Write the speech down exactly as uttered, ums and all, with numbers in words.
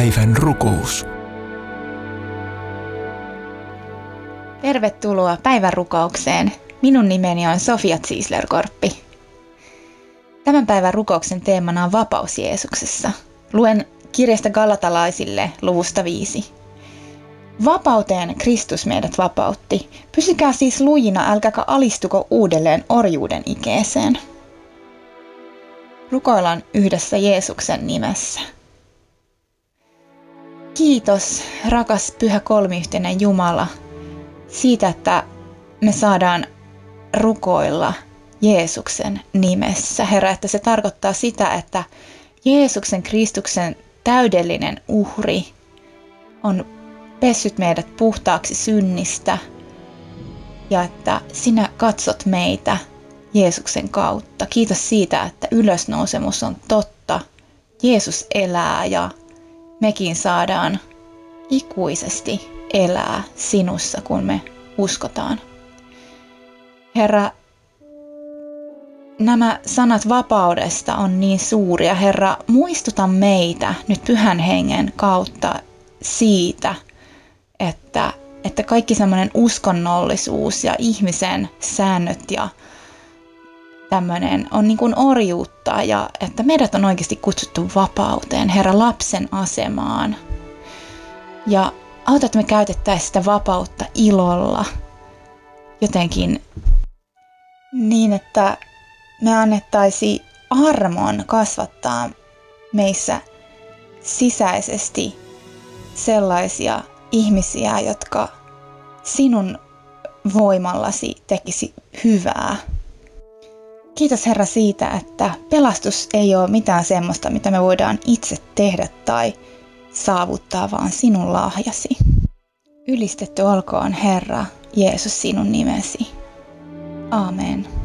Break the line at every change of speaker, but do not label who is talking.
Päivän rukous.
Tervetuloa päivän rukoukseen. Minun nimeni on Sofia Ziesler-Korppi. Tämän päivän rukouksen teemana on vapaus Jeesuksessa. Luen kirjasta Galatalaisille luvusta viisi. Vapauteen Kristus meidät vapautti. Pysykää siis lujina, älkääkä alistuko uudelleen orjuuden ikeeseen. Rukoillaan yhdessä Jeesuksen nimessä. Kiitos, rakas pyhä kolmiyhteinen Jumala, siitä, että me saadaan rukoilla Jeesuksen nimessä. Herra, että se tarkoittaa sitä, että Jeesuksen Kristuksen täydellinen uhri on pessyt meidät puhtaaksi synnistä ja että sinä katsot meitä Jeesuksen kautta. Kiitos siitä, että ylösnousemus on totta. Jeesus elää ja mekin saadaan ikuisesti elää sinussa, kun me uskotaan. Herra, nämä sanat vapaudesta on niin suuria. Herra, muistuta meitä nyt Pyhän Hengen kautta siitä, että, että kaikki semmoinen uskonnollisuus ja ihmisen säännöt ja tämmöinen on niin kuin orjuutta ja että meidät on oikeasti kutsuttu vapauteen, Herra, lapsen asemaan. Ja auta, että me käytettäisiin sitä vapautta ilolla jotenkin niin, että me annettaisiin armon kasvattaa meissä sisäisesti sellaisia ihmisiä, jotka sinun voimallasi tekisi hyvää. Kiitos Herra siitä, että pelastus ei ole mitään semmoista, mitä me voidaan itse tehdä tai saavuttaa, vaan sinun lahjasi. Ylistetty olkoon Herra Jeesus sinun nimesi. Aamen.